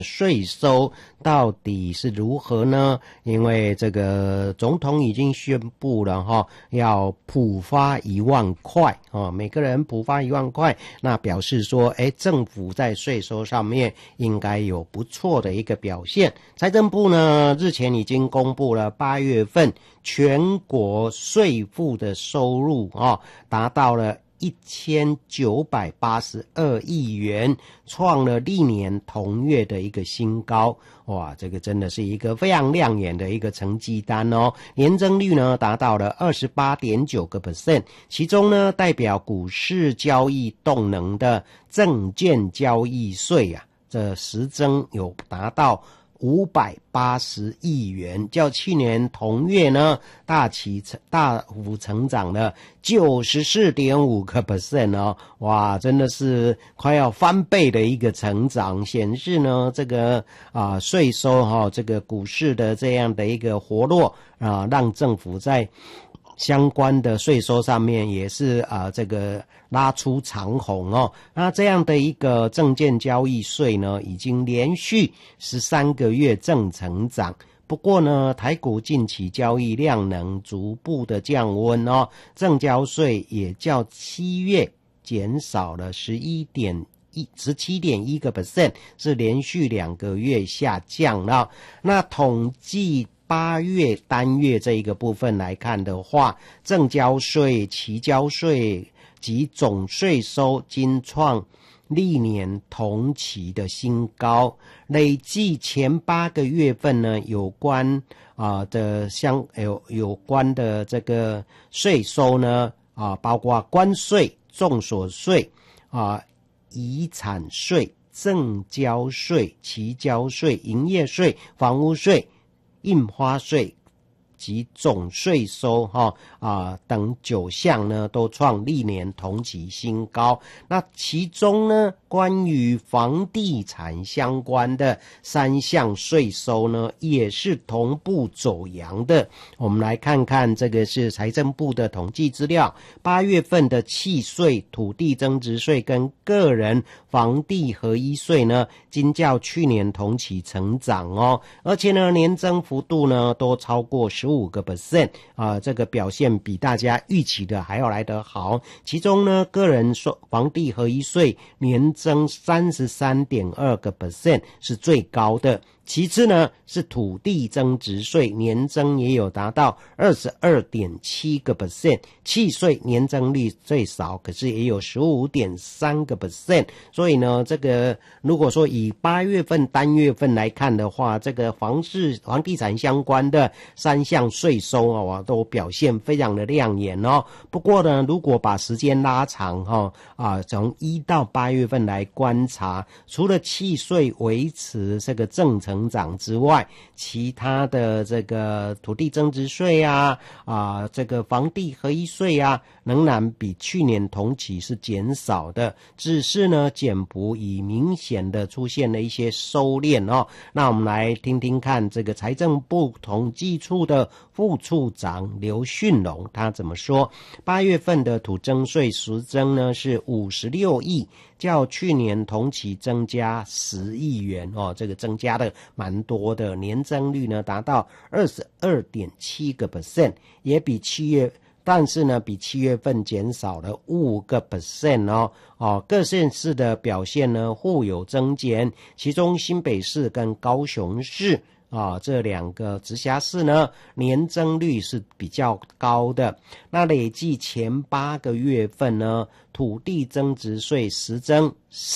税收到底是如何呢？因为这个总统已经宣布了要普发1万块每个人普发1万块，那表示说政府在税收上面应该有不错的一个表现。财政部呢日前已经公布了8月份全国税负的收入达到了1982亿元，创了历年同月的一个新高。哇，这个真的是一个非常亮眼的一个成绩单年增率呢达到了 28.9%， 其中呢代表股市交易动能的证券交易税这实增有达到580亿元，较去年同月呢大幅成长了 94.5% 哇，真的是快要翻倍的一个成长，显示呢这个税收这个股市的这样的一个活络让政府在相关的税收上面也是这个拉出长虹那这样的一个证券交易税呢已经连续13个月正成长。不过呢台股近期交易量能逐步的降温证交税也较7月减少了17.1%， 是连续2个月下降了。那统计8月单月这一个部分来看的话，证交税、期交税及总税收均创历年同期的新高，累计前8个月份呢有关的这个税收呢包括关税、重所税遗产税、证交税、期交税、营业税、房屋税、印花税及总税收等9项呢都创历年同期新高。那其中呢关于房地产相关的3项税收呢也是同步走扬的。我们来看看，这个是财政部的统计资料，8月份的契税、土地增值税跟个人房地合一税呢均较去年同期成长而且呢年增幅度呢都超过15%这个表现比大家预期的还要来得好。其中呢个人房地合一税年增 33.2% 是最高的，其次呢是土地增值税年增也有达到 22.7%， 契税年增率最少，可是也有 15.3%。 所以呢这个如果说以8月份单月份来看的话，这个房地产相关的3项税收都表现非常的亮眼不过呢如果把时间拉长从1到8月份来观察，除了契税维持这个正成长之外，其他的这个土地增值税这个房地合一税仍然比去年同期是减少的，只是呢减幅已明显的出现了一些收敛那我们来听听看这个财政部统计处的副处长刘训龙他怎么说。8月份的土增税实增呢是56亿，较去年同期增加10亿元这个增加的蛮多的，年增率呢达到 22.7%， 也比但是呢比7月份减少了5% 各县市的表现呢互有增减，其中新北市跟高雄市这2个直辖市呢年增率是比较高的。那累计前8个月份呢土地增值税实增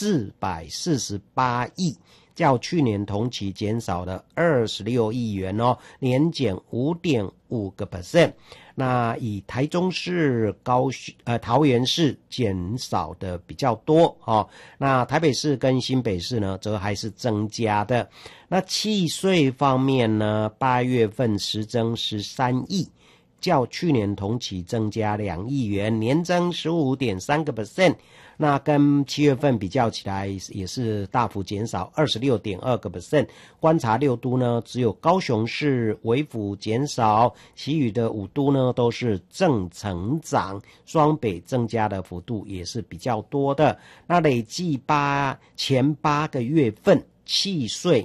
448亿，较去年同期减少了26亿元年减 5.5%。那以台中市、桃园市减少的比较多那台北市跟新北市呢则还是增加的。那契税方面呢8月份实增13亿，较去年同期增加2亿元，年增 15.3%。那跟7月份比较起来也是大幅减少 26.2%。 观察6都呢只有高雄市微幅减少，其余的5都呢都是正成长，双北增加的幅度也是比较多的。那累计前8个月份契税